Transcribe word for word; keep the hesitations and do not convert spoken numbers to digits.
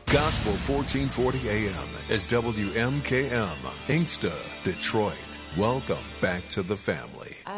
Gospel fourteen forty A M is W M K M, Inkster, Detroit. Welcome back to the family.